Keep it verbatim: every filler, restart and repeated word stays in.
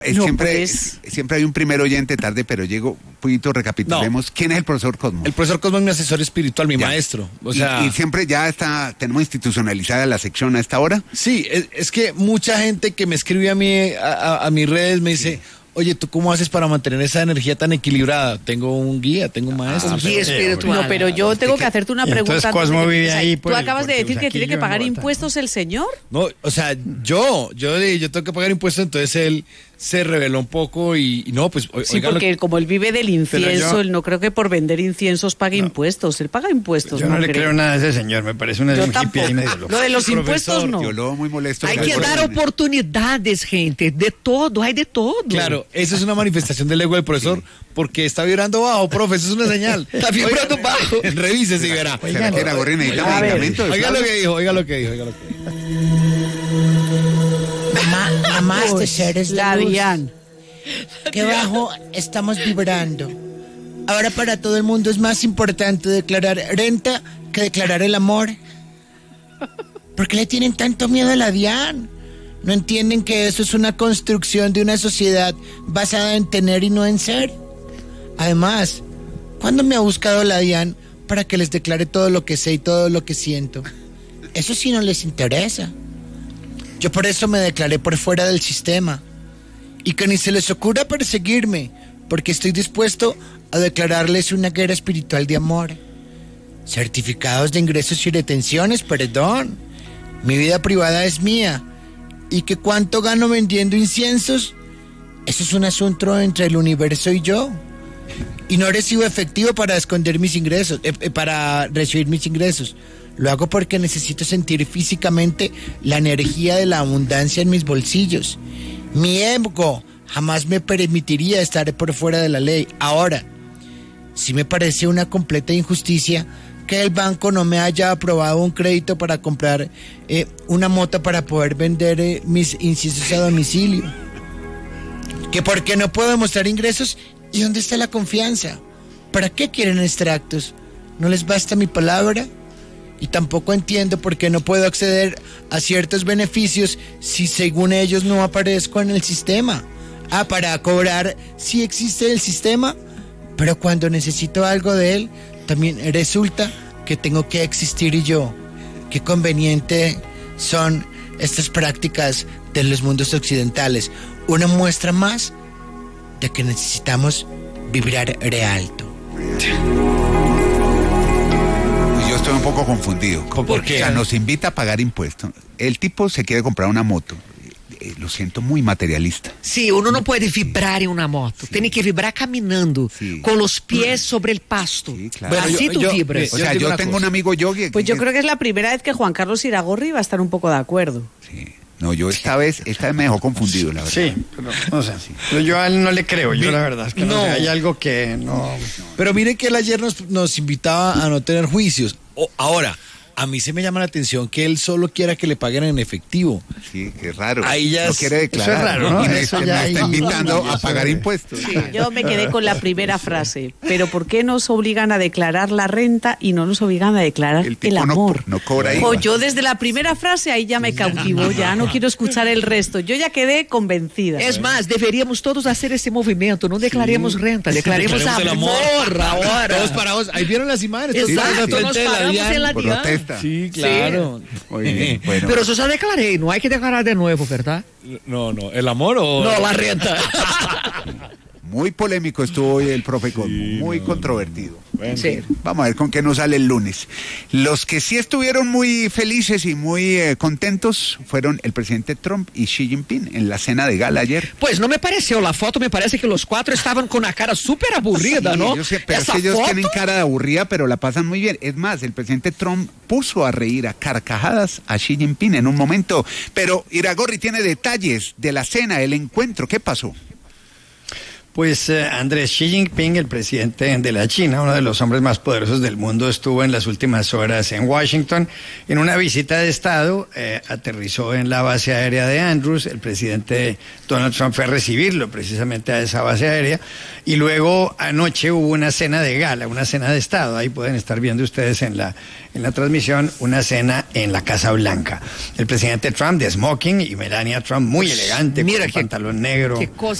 No, siempre, pues. siempre hay un primer oyente tarde, pero llego, un poquito recapitulemos. No. ¿Quién es el profesor Cosmo? El profesor Cosmo es mi asesor espiritual, mi Ya. maestro. O Y- sea, y, siempre ya está, tenemos institucionalizada la sección a esta hora. sí, es, es que mucha gente que me escribe a mí, a, a- a mis redes, me dice, oye, ¿tú cómo haces para mantener esa energía tan equilibrada? Tengo un guía, tengo un maestro. Un guía espiritual. No, pero yo tengo que hacerte una pregunta. Entonces, antes de Cosmo que vive empieces. ahí ¿Tú por el- acabas de porque decir que tiene que Usaquillo pagar en Bogotá. impuestos el señor? No, o sea, yo, yo, le- yo tengo que pagar impuestos, entonces él se reveló un poco y, y no, pues, o- Sí, oiga lo- porque como él vive del incienso, yo- él no creo que por vender inciensos pague impuestos. Él paga impuestos, Yo no, le creo. creo nada a ese señor, me parece una Yo un hippie tampoco. ahí medio loco. Lo de los Profesor, impuestos no. Yo lo veo muy molesto. Hay con que el dar orden. oportunidades, gente, de todo, hay de todo. Claro, esa es una manifestación del ego del profesor, porque está vibrando bajo, profe, eso es una señal. Está vibrando bajo. Revise si verá. ¿Será que era Gorri necesita A ver. medicamento? Oiga lo que dijo, oiga lo que dijo, oiga lo que dijo. Mamá, namaste, seres de La luz. Dian. Qué bajo estamos vibrando. Ahora para todo el mundo es más importante declarar renta que declarar el amor. ¿Por qué le tienen tanto miedo a la Dian? ¿No entienden que eso es una construcción de una sociedad basada en tener y no en ser? Además, ¿cuándo me ha buscado la Dian para que les declare todo lo que sé y todo lo que siento? Eso sí no les interesa. Yo por eso me declaré por fuera del sistema. Y que ni se les ocurra perseguirme, porque estoy dispuesto a declararles una guerra espiritual de amor. Certificados de ingresos y retenciones, perdón. Mi vida privada es mía. Y que cuánto gano vendiendo inciensos, eso es un asunto entre el universo y yo. Y no recibo efectivo para esconder mis ingresos, eh, eh, para recibir mis ingresos. Lo hago porque necesito sentir físicamente la energía de la abundancia en mis bolsillos. Mi ego jamás me permitiría estar por fuera de la ley. Ahora, sí me parece una completa injusticia que el banco no me haya aprobado un crédito para comprar eh, una moto para poder vender eh, mis inciensos a domicilio. Que porque no puedo demostrar ingresos. ¿Y dónde está la confianza? ¿Para qué quieren extractos? ¿No les basta mi palabra? Y tampoco entiendo por qué no puedo acceder a ciertos beneficios si según ellos no aparezco en el sistema. Ah, para cobrar sí existe el sistema, pero cuando necesito algo de él, también resulta que tengo que existir y yo. Qué conveniente son estas prácticas de los mundos occidentales. Una muestra más de que necesitamos vibrar re alto. Yo estoy un poco confundido. ¿Por qué? O sea, nos invita a pagar impuestos. El tipo se quiere comprar una moto. Eh, Lo siento muy materialista. Sí, uno no puede vibrar en una moto, tiene que vibrar caminando, Sí. con los pies sobre el pasto. Sí, claro. Bueno, Así yo- tú yo- vibras. O Yo sea, digo yo una tengo cosa. un amigo yogi. Pues yo creo que es la primera vez que Juan Carlos Iragorri va a estar un poco de acuerdo. Sí. No, yo esta vez, esta vez me dejó confundido, la verdad. Sí, pero no sé. Pero yo a él no le creo, yo la verdad es que no, No. sé, hay algo que no... Pero miren que él ayer nos, nos invitaba a no tener juicios. O- ahora, a mí se me llama la atención que él solo quiera que le paguen en efectivo. Sí, qué raro. Ahí ya no es- quiere declarar. eso es raro, ¿no? Y me, Eso me ya está ahí- invitando ya a pagar sabe. impuestos. Sí, yo me quedé con la primera frase. Pero ¿por qué nos obligan a declarar la renta y no nos obligan a declarar El el, tipo no- amor? no cobra I V A. O yo desde la primera frase ahí ya me cautivó, ya no quiero escuchar el resto. Yo ya quedé convencida. Es más, deberíamos todos hacer ese movimiento, no declaremos renta, declaremos Declaremos el amor, ahora. Todos parados. Ahí vieron las imágenes. todos Exacto, parados al nos frente de la paramos DIAN. en la Por DIAN. protesta. Sí, claro. Muy bien, bueno. Pero eso ya declaré, no hay que declarar de nuevo, ¿verdad? No, no. ¿El amor o...? No, la renta. Muy polémico estuvo hoy el profe Cosmo, muy controvertido. Sí. Vamos a ver con qué nos sale el lunes. Los que sí estuvieron muy felices y muy eh, contentos fueron el presidente Trump y Xi Jinping en la cena de gala ayer. Pues no me pareció la foto, me parece que los cuatro estaban con una cara súper aburrida, Sí, ¿no? ellos, pero es Esa que ellos foto, tienen cara de aburrida, pero la pasan muy bien. Es más, el presidente Trump puso a reír a carcajadas a Xi Jinping en un momento. Pero Iragorri tiene detalles de la cena, el encuentro. ¿Qué pasó? Pues eh, Andrés Xi Jinping, el presidente de la China, uno de los hombres más poderosos del mundo, estuvo en las últimas horas en Washington en una visita de Estado, eh, aterrizó en la base aérea de Andrews, el presidente Donald Trump fue a recibirlo precisamente a esa base aérea, y luego anoche hubo una cena de gala, una cena de Estado, ahí pueden estar viendo ustedes en la, en la transmisión, una cena en la Casa Blanca. El presidente Trump de smoking y Melania Trump muy elegante, Mira con qué- pantalón negro. qué cosa